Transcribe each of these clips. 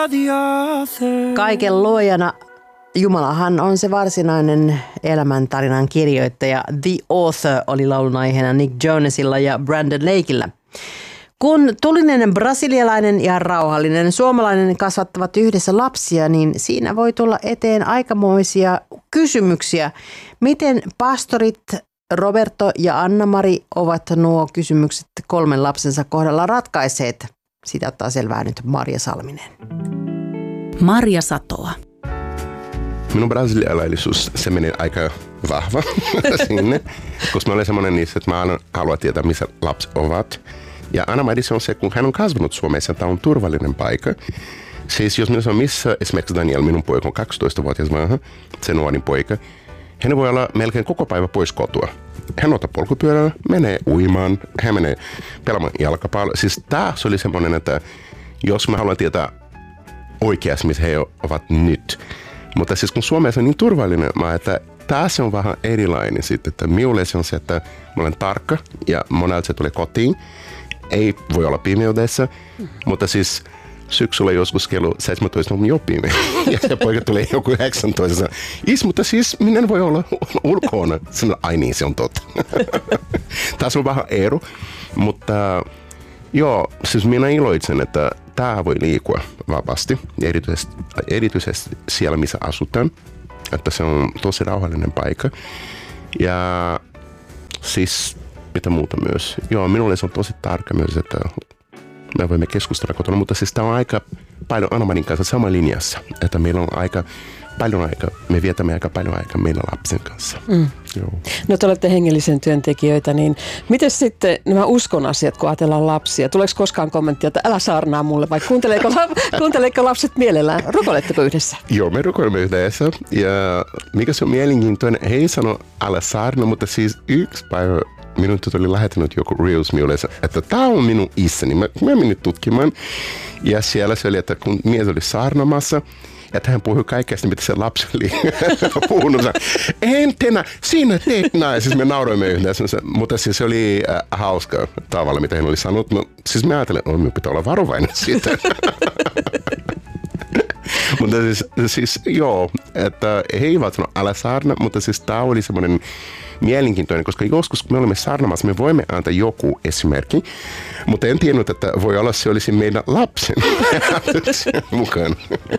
the author. Kaiken luojana Jumalahan on se varsinainen elämäntarinan kirjoittaja. The Author oli laulun aiheena Nick Jonasilla ja Brandon Lakeillä. Kun tulinen brasilialainen ja rauhallinen suomalainen kasvattavat yhdessä lapsia, niin siinä voi tulla eteen aikamoisia kysymyksiä. Miten pastorit Roberto ja Anna-Mari ovat nuo kysymykset 3 lapsensa kohdalla ratkaisseet? Siitä ottaa selvää nyt Marja Salminen. Marja Satoa. Minun brasilialaisuus, se menee aika vahva sinne, koska mä olen semmoinen niissä, että mä haluan tietää, missä lapset ovat. Ja Anna-Mari on se, kun hän on kasvanut Suomessa, tämä on turvallinen paikka. Siis jos minä sanon, missä esimerkiksi Daniel, minun poika on 12-vuotias vanha, se nuorin poika, hän voi olla melkein koko päivä pois kotua. Hän ottaa polkupyörällä, menee uimaan, hän menee pelaamaan jalkapalloa. Siis taas oli semmoinen, että jos mä haluan tietää oikeasti, missä he ovat nyt. Mutta siis kun Suomessa on niin turvallinen maa, että taas on vähän erilainen sitten, että minulle se on se, että mä olen tarkka ja monelta se tulee kotiin. Ei voi olla pimeydessä, mutta siis syksyllä joskus kello 17 on jo pimeä. Ja se poika tulee joku 19. Mutta siis minä voi olla ulkona. Sanoin, ai niin, se on totta. Tässä on vähän ero, mutta joo, siis minä iloitsen, että tämä voi liikkua vapaasti, erityisesti siellä, missä asutaan. Että se on tosi rauhallinen paikka. Ja siis mitä muuta myös. Joo, minulle se on tosi tarkka myös, että me voimme keskustella kotona, mutta siis tämä on aika paljon Anna-Marin kanssa sama linjassa, että meillä on aika paljon aikaa, me vietämme aika paljon aikaa meidän lapsen kanssa. Joo. No te olette hengellisen työntekijöitä, niin miten sitten nämä uskon asiat, kun ajatellaan lapsia? Tuleeko koskaan kommenttia, että älä saarnaa mulle, vai kuunteleeko lapset mielellään? Rukoiletteko yhdessä? Joo, me rukoilemme yhdessä. Ja mikä se on mielenkiintoinen, he ei sano älä saarnaa, mutta siis yksi päivä minun tuli lähettänyt joku Reels minulle, että tämä on minun isäni. Mä menin tutkimaan ja siellä se oli, että kun mies oli saarnamassa, että hän puhui kaikesta, mitä se lapsi oli puhunut. Entenä, sinä teet näin. Siis me nauroimme yhdessä, mutta siis se oli hauska tavalla, mitä hän oli sanonut. No, siis mä ajattelin, että minun pitää olla varovainen siitä. Mutta siis joo, että he eivät sano älä saarna, mutta siis tämä oli semmoinen mielenkiintoinen, koska joskus kun me olemme saarnamassa, me voimme antaa joku esimerkki, mutta en tiennyt, että voi olla se olisi meidän lapsen mukaan.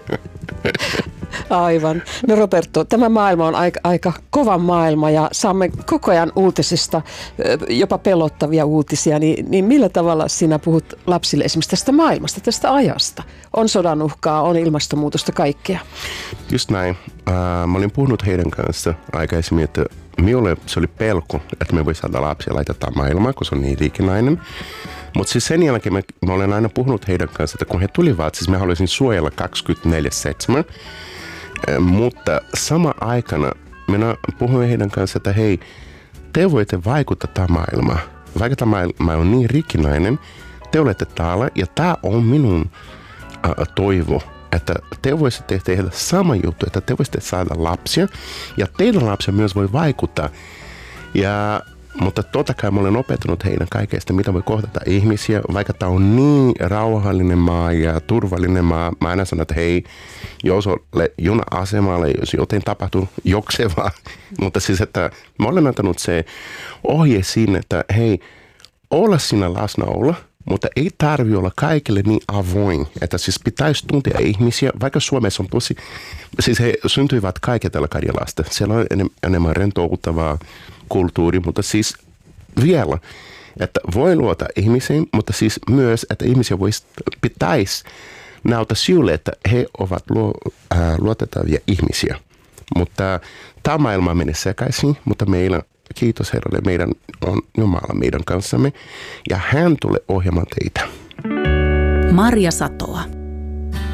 Aivan. No Roberto, tämä maailma on aika kova maailma ja saamme koko ajan uutisista jopa pelottavia uutisia, niin millä tavalla sinä puhut lapsille esimerkiksi tästä maailmasta, tästä ajasta? On sodan uhkaa, on ilmastonmuutosta, kaikkea. Just näin. Mä olin puhunut heidän kanssa aikaisemmin, että minulle se oli pelko, että me voi saada lapsia laitetaan maailmaan, kun se on niin rikinainen. Mutta siis sen jälkeen mä olen aina puhunut heidän kanssa, että kun he tulivat, siis mä haluaisin suojella 24/7. Mutta sama aikana minä puhuin heidän kanssa, että hei, te voitte vaikuttaa tähän maailmaan. Vaikka tämä maailma on niin rikinainen, te olette täällä ja tämä on minun toivo. Että te voisitte tehdä sama juttu, että te voisitte saada lapsia ja teidän lapsia myös voi vaikuttaa. Mutta totta kai mä olen opettanut heidän kaikesta, mitä voi kohdata ihmisiä, vaikka tämä on niin rauhallinen maa ja turvallinen maa. Mä aina sanon, että hei, jos olet juna-asemalla, jos jotain tapahtuu, joksevaa. Mutta siis, että mä olen antanut se ohje siinä, että hei, olla siinä läsnäolla. Mutta ei tarvitse olla kaikille niin avoin, että siis pitäisi tuntea ihmisiä, vaikka Suomessa on tosi, siis he syntyivät kaikki tällä Karjalasta. Siellä on enemmän rentouttavaa kulttuuri, mutta siis vielä, että voi luota ihmisiin, mutta siis myös, että ihmisiä pitäisi näyttää sinulle, että he ovat luotettavia ihmisiä. Mutta tämä maailma menee sekaisin, mutta meillä kiitos Herralle, meidän on Jumala meidän kanssamme ja hän tulee ohjaamaan teitä. Marja Satoa.